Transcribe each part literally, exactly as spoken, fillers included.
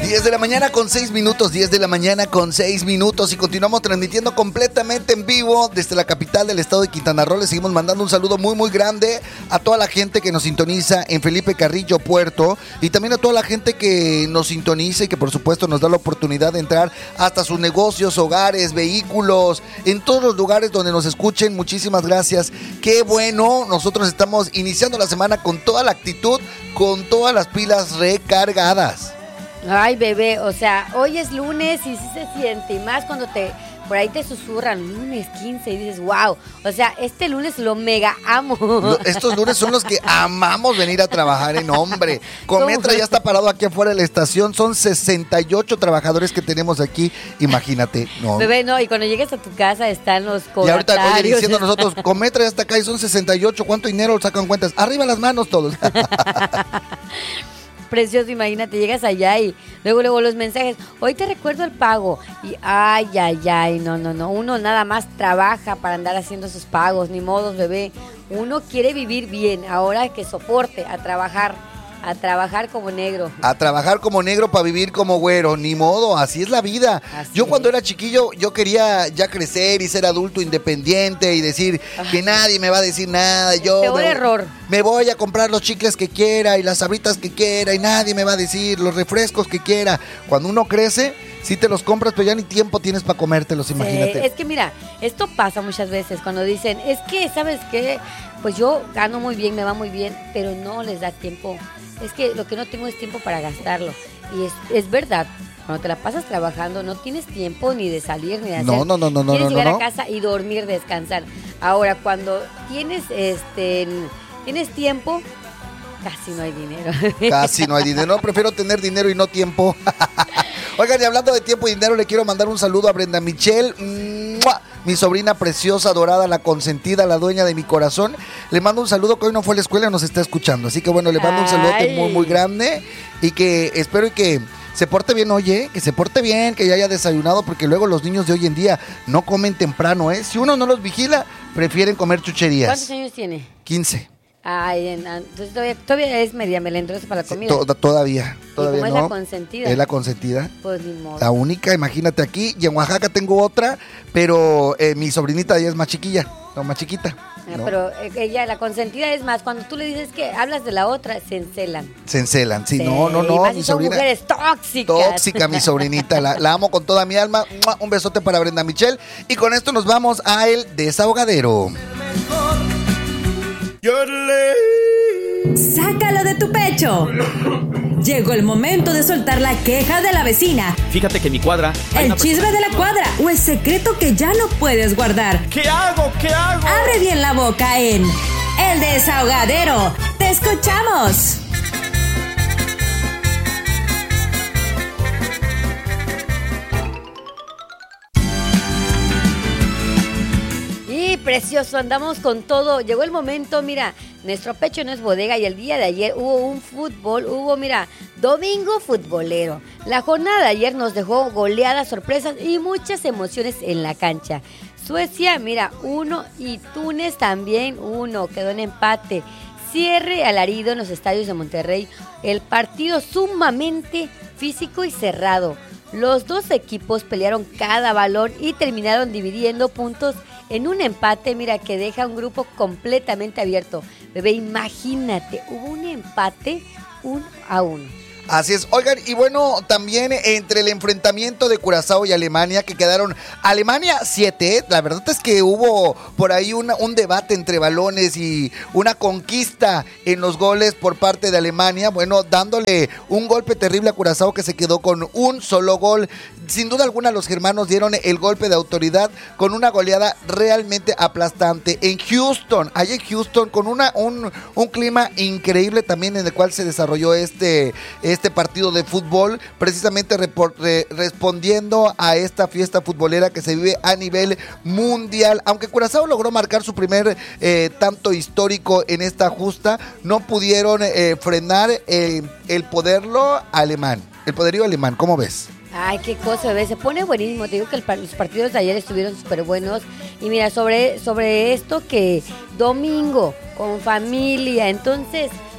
diez de la mañana con seis minutos, diez de la mañana con seis minutos y continuamos transmitiendo completamente en vivo desde la capital del estado de Quintana Roo. Les seguimos mandando un saludo muy muy grande a toda la gente que nos sintoniza en Felipe Carrillo Puerto y también a toda la gente que nos sintoniza y que por supuesto nos da la oportunidad de entrar hasta sus negocios, hogares, vehículos, en todos los lugares donde nos escuchen. Muchísimas gracias. Qué bueno, nosotros estamos iniciando la semana con toda la actitud, con todas las pilas recargadas. Ay, bebé, o sea, hoy es lunes y sí se siente, y más cuando te por ahí te susurran lunes quince y dices, wow, o sea, este lunes lo mega amo. Estos lunes son los que amamos venir a trabajar en hombre. Cometra ya está parado aquí afuera de la estación, son sesenta y ocho trabajadores que tenemos aquí, imagínate. No. Bebé, no, y cuando llegues a tu casa están los codatarios. Y ahorita oye, diciendo nosotros, Cometra ya está acá y son sesenta y ocho, ¿cuánto dinero sacan cuentas? Arriba las manos todos. Precioso, imagínate, llegas allá y luego, luego los mensajes, hoy te recuerdo el pago, y ay, ay, ay, no, no, no, uno nada más trabaja para andar haciendo sus pagos, ni modos, bebé, uno quiere vivir bien, ahora que soporte a trabajar, a trabajar como negro. A trabajar como negro para vivir como güero, ni modo, así es la vida. Así yo cuando es. era chiquillo, yo quería ya crecer y ser adulto independiente y decir Ay. que nadie me va a decir nada. Yo Peor me, error. Me voy a comprar los chicles que quiera y las sabritas que quiera y nadie me va a decir los refrescos que quiera. Cuando uno crece, sí te los compras, pero ya ni tiempo tienes para comértelos, imagínate. Sí, es que mira, esto pasa muchas veces cuando dicen, es que, ¿sabes qué? Pues yo gano muy bien, me va muy bien, pero no les da tiempo. Es que lo que no tengo es tiempo para gastarlo. Y es, es verdad, cuando te la pasas trabajando no tienes tiempo ni de salir ni de hacer. No, no, no, no, no. Quieres no, llegar no. a casa y dormir, descansar. Ahora, cuando tienes este tienes tiempo, casi no hay dinero. Casi no hay dinero. No, prefiero tener dinero y no tiempo. Oigan, y hablando de tiempo y dinero, le quiero mandar un saludo a Brenda Michelle, ¡mua! Mi sobrina preciosa, dorada, la consentida, la dueña de mi corazón. Le mando un saludo que hoy no fue a la escuela y nos está escuchando. Así que bueno, le mando un saludote muy, muy grande y que espero y que se porte bien, oye, que se porte bien, que ya haya desayunado, porque luego los niños de hoy en día no comen temprano, ¿eh? Si uno no los vigila, prefieren comer chucherías. ¿Cuántos años tiene? quince. Ay, entonces todavía, todavía es media melendrosa para la comida. Sí, to- todavía, todavía ¿Y cómo no. es la consentida? Es la consentida. Pues ni modo. La única, imagínate aquí. Y en Oaxaca tengo otra, pero eh, mi sobrinita ya es más chiquilla, no, más chiquita. Ah, ¿no? Pero ella, la consentida es más, cuando tú le dices que hablas de la otra, se encelan. Se encelan, sí, Sí, no, no, y no, más mi si son sobrina. mujeres tóxicas. Tóxica, mi sobrinita, la, la amo con toda mi alma. ¡Mua! Un besote para Brenda Michelle. Y con esto nos vamos a El Desahogadero. Sácalo de tu pecho. Llegó el momento de soltar la queja de la vecina, Fíjate que en mi cuadra hay el una chisme persona- de la cuadra o el secreto que ya no puedes guardar. ¿Qué hago? ¿Qué hago? Abre bien la boca en El Desahogadero. ¡Te escuchamos! Y precioso, andamos con todo. Llegó el momento, mira, nuestro pecho no es bodega y el día de ayer hubo un fútbol, hubo, mira, domingo futbolero. La jornada de ayer nos dejó goleadas, sorpresas y muchas emociones en la cancha. Suecia, mira, uno y Túnez también uno, quedó en empate. Cierre alarido en los estadios de Monterrey. El partido sumamente físico y cerrado. Los dos equipos pelearon cada balón y terminaron dividiendo puntos en un empate, mira, que deja un grupo completamente abierto. Bebé, imagínate, hubo un empate uno a uno. Así es, oigan, y bueno, también entre el enfrentamiento de Curazao y Alemania, que quedaron Alemania siete, la verdad es que hubo por ahí una, un debate entre balones y una conquista en los goles por parte de Alemania, bueno, dándole un golpe terrible a Curazao que se quedó con un solo gol. Sin duda alguna los germanos dieron el golpe de autoridad con una goleada realmente aplastante en Houston, allá en Houston, con una, un, un clima increíble también en el cual se desarrolló este, este partido de fútbol, precisamente repor, re, respondiendo a esta fiesta futbolera que se vive a nivel mundial. Aunque Curazao logró marcar su primer eh, tanto histórico en esta justa, no pudieron eh, frenar eh, el poderlo alemán, el poderío alemán. ¿Cómo ves? Ay, qué cosa, bebé, se pone buenísimo. Te digo que el, los partidos de ayer estuvieron súper buenos. Y mira, sobre, sobre esto que domingo, con familia, entonces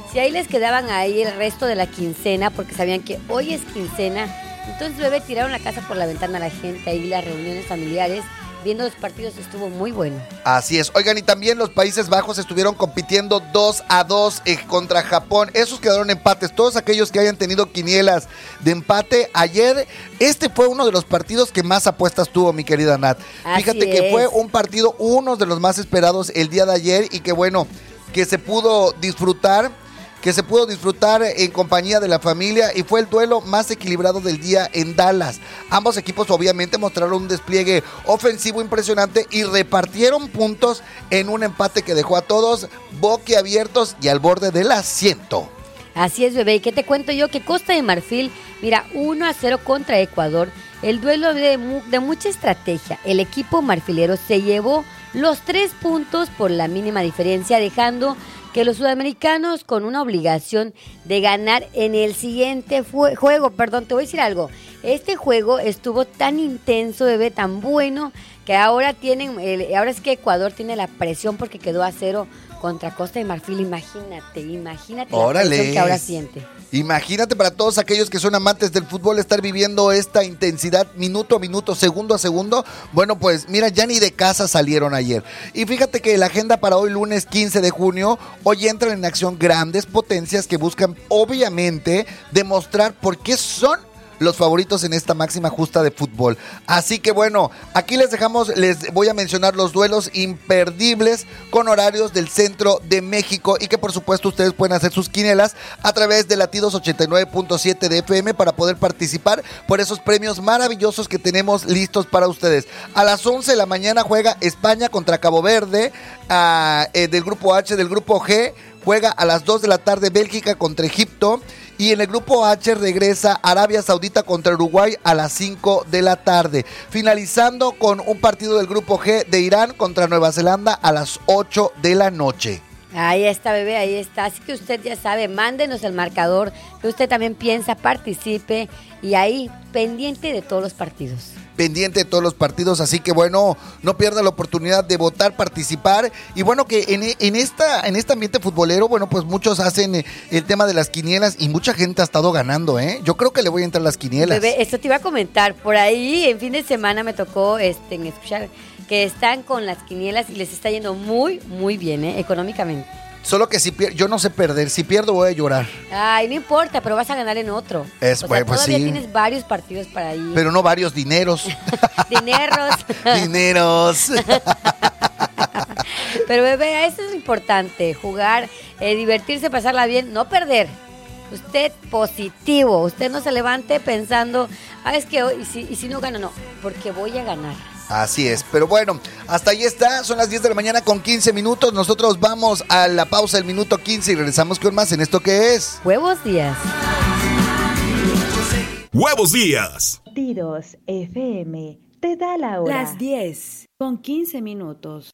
Si ahí les quedaban ahí el resto de la quincena, porque sabían que hoy es quincena, entonces, bebé, tiraron la casa por la ventana a la gente, ahí las reuniones familiares, viendo los partidos, estuvo muy bueno. Así es. Oigan, y también los Países Bajos estuvieron compitiendo dos a dos eh, contra Japón. Esos quedaron empates. Todos aquellos que hayan tenido quinielas de empate ayer, este fue uno de los partidos que más apuestas tuvo, mi querida Nat. Así Fíjate que es. fue un partido, uno de los más esperados el día de ayer y que bueno, que se pudo disfrutar. que se pudo disfrutar en compañía de la familia y fue el duelo más equilibrado del día en Dallas. Ambos equipos obviamente mostraron un despliegue ofensivo impresionante y repartieron puntos en un empate que dejó a todos boquiabiertos y al borde del asiento. Así es, bebé. ¿Y qué te cuento yo? Que Costa de Marfil, mira, uno a cero contra Ecuador. El duelo de, mu- de mucha estrategia. El equipo marfilero se llevó los tres puntos por la mínima diferencia, dejando que los sudamericanos con una obligación de ganar en el siguiente fue- juego. Perdón, te voy a decir algo. Este juego estuvo tan intenso, bebé, tan bueno, que ahora tienen, el, ahora es que Ecuador tiene la presión porque quedó a cero contra Costa de Marfil. Imagínate, imagínate la Órale. presión que ahora siente. Imagínate para todos aquellos que son amantes del fútbol estar viviendo esta intensidad minuto a minuto, segundo a segundo. Bueno, pues mira, ya ni de casa salieron ayer. Y fíjate que la agenda para hoy lunes quince de junio, hoy entran en acción grandes potencias que buscan obviamente demostrar por qué son los favoritos en esta máxima justa de fútbol. Así que bueno, aquí les dejamos, les voy a mencionar los duelos imperdibles con horarios del centro de México y que por supuesto ustedes pueden hacer sus quinielas a través de Latidos ochenta y nueve punto siete de F M para poder participar por esos premios maravillosos que tenemos listos para ustedes. A las once de la mañana juega España contra Cabo Verde, uh, eh, del grupo H. Del grupo G juega a las dos de la tarde Bélgica contra Egipto. Y en el grupo H regresa Arabia Saudita contra Uruguay a las cinco de la tarde. Finalizando con un partido del grupo G de Irán contra Nueva Zelanda a las ocho de la noche. Ahí está, bebé, ahí está. Así que usted ya sabe, mándenos el marcador, que usted también piensa, participe y ahí pendiente de todos los partidos. Pendiente de todos los partidos, así que bueno, no pierda la oportunidad de votar, participar y bueno, que en, en, esta, en este ambiente futbolero, bueno, pues muchos hacen el tema de las quinielas y mucha gente ha estado ganando, ¿eh? Yo creo que le voy a entrar las quinielas. Bebé, esto te iba a comentar, por ahí en fin de semana me tocó este, en escuchar que están con las quinielas y les está yendo muy, muy bien, ¿eh? Económicamente. Solo que si pierdo, yo no sé perder, si pierdo voy a llorar. Ay, no importa, pero vas a ganar en otro. Es, o sea, pues, pues todavía sí. Tienes varios partidos para ir. Pero no varios dineros. Dineros. Dineros. Pero bebé, eso es lo importante, jugar, eh, divertirse, pasarla bien, no perder. Usted positivo, usted no se levante pensando, ah, es que hoy, y si, y si no gano, no, porque voy a ganar. Así es, pero bueno, hasta ahí está, son las diez de la mañana con quince minutos, nosotros vamos a la pausa del minuto quince y regresamos con más en esto que es... Huevos Días. Huevos Días. Latidos F M te da la hora. Las diez con quince minutos.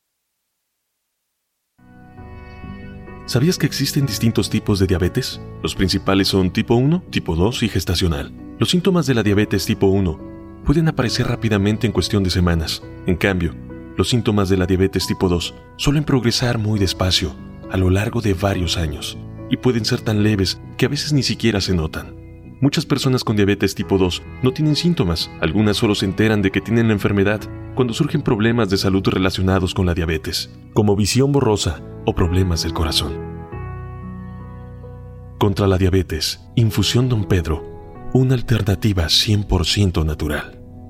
¿Sabías que existen distintos tipos de diabetes? Los principales son tipo uno, tipo dos y gestacional. Los síntomas de la diabetes tipo uno pueden aparecer rápidamente en cuestión de semanas. En cambio, los síntomas de la diabetes tipo dos suelen progresar muy despacio, a lo largo de varios años, y pueden ser tan leves que a veces ni siquiera se notan. Muchas personas con diabetes tipo dos no tienen síntomas, algunas solo se enteran de que tienen la enfermedad cuando surgen problemas de salud relacionados con la diabetes, como visión borrosa o problemas del corazón. Contra la diabetes, Infusión Don Pedro, una alternativa cien por ciento natural.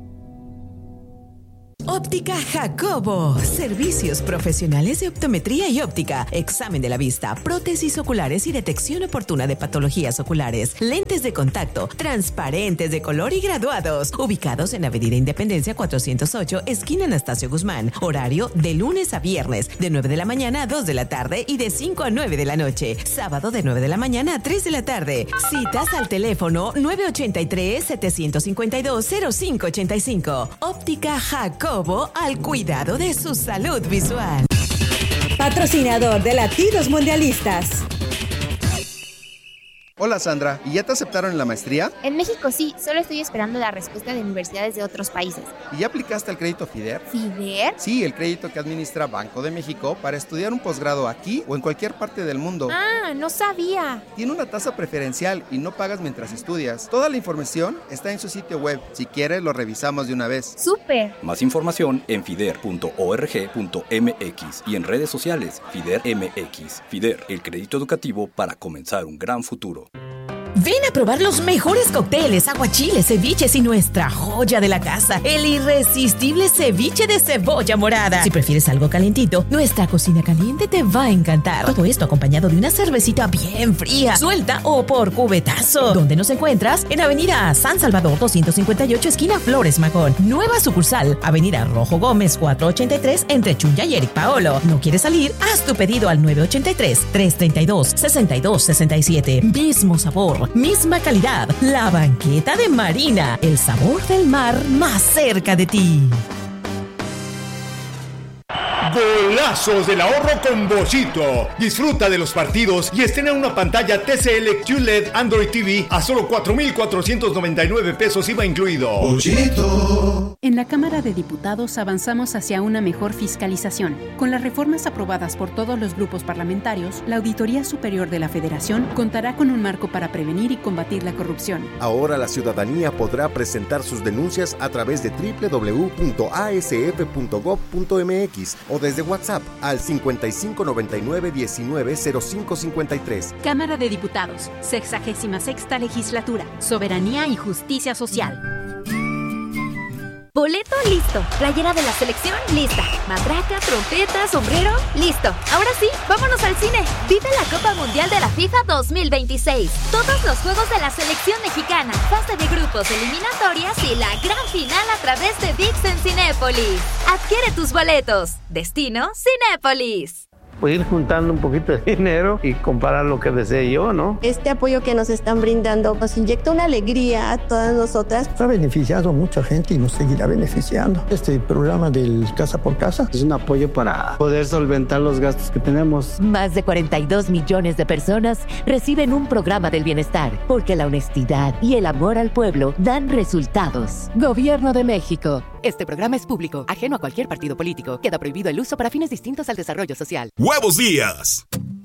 Óptica Jacobo. Servicios profesionales de optometría y óptica. Examen de la vista, prótesis oculares y detección oportuna de patologías oculares. Lentes de contacto, transparentes de color y graduados. Ubicados en Avenida Independencia cuatrocientos ocho, esquina Anastasio Guzmán. Horario de lunes a viernes, de nueve de la mañana a dos de la tarde y de cinco a nueve de la noche. Sábado de nueve de la mañana a tres de la tarde. Citas al teléfono nueve ochenta y tres, setecientos cincuenta y dos, cero cinco ochenta y cinco. Óptica Jacobo, al cuidado de su salud visual. Patrocinador de Latidos Mundialistas. Hola Sandra, ¿y ya te aceptaron en la maestría? En México sí, solo estoy esperando la respuesta de universidades de otros países. ¿Y ya aplicaste al crédito FIDER? ¿FIDER? Sí, el crédito que administra Banco de México para estudiar un posgrado aquí o en cualquier parte del mundo. Ah, no sabía. Tiene una tasa preferencial y no pagas mientras estudias. Toda la información está en su sitio web. Si quieres, lo revisamos de una vez. ¡Súper! Más información en fider punto org punto m x y en redes sociales FIDER M X. FIDER, el crédito educativo para comenzar un gran futuro. Ven a probar los mejores cócteles, aguachiles, ceviches y nuestra joya de la casa, el irresistible ceviche de cebolla morada. Si prefieres algo calentito, nuestra cocina caliente te va a encantar. Todo esto acompañado de una cervecita bien fría, suelta o por cubetazo. ¿Dónde nos encuentras? En Avenida San Salvador doscientos cincuenta y ocho, esquina Flores Magón. Nueva sucursal, Avenida Rojo Gómez cuatrocientos ochenta y tres, entre Chunya y Eric Paolo. ¿No quieres salir? Haz tu pedido al nueve ocho tres, tres tres dos, seis dos seis siete. Mismo sabor, misma calidad. La Banqueta de Marina, el sabor del mar más cerca de ti. Golazos del ahorro con Bollito. Disfruta de los partidos y estrena una pantalla T C L Q L E D Android T V a solo cuatro mil cuatrocientos noventa y nueve pesos I V A incluido. Bollito. En la Cámara de Diputados avanzamos hacia una mejor fiscalización. Con las reformas aprobadas por todos los grupos parlamentarios, la Auditoría Superior de la Federación contará con un marco para prevenir y combatir la corrupción. Ahora la ciudadanía podrá presentar sus denuncias a través de doble u doble u doble u punto a s f punto gob punto m x o desde WhatsApp al cincuenta y cinco noventa y nueve diecinueve cero cinco cincuenta y tres. Cámara de Diputados, sexagésima sexta Legislatura, Soberanía y Justicia Social. Boleto listo, playera de la selección lista, matraca, trompeta, sombrero, listo. Ahora sí, vámonos al cine. Vive la Copa Mundial de la FIFA dos mil veintiséis. Todos los juegos de la selección mexicana, fase de grupos, eliminatorias y la gran final a través de ViX en Cinépolis. Adquiere tus boletos. Destino Cinépolis. Pues ir juntando un poquito de dinero y comprar lo que desee yo, ¿no? Este apoyo que nos están brindando nos inyecta una alegría a todas nosotras. Ha beneficiado a mucha gente y nos seguirá beneficiando. Este programa del Casa por Casa es un apoyo para poder solventar los gastos que tenemos. Más de cuarenta y dos millones de personas reciben un programa del bienestar, porque la honestidad y el amor al pueblo dan resultados. Gobierno de México. Este programa es público, ajeno a cualquier partido político. Queda prohibido el uso para fines distintos al desarrollo social. ¡Huevos Días!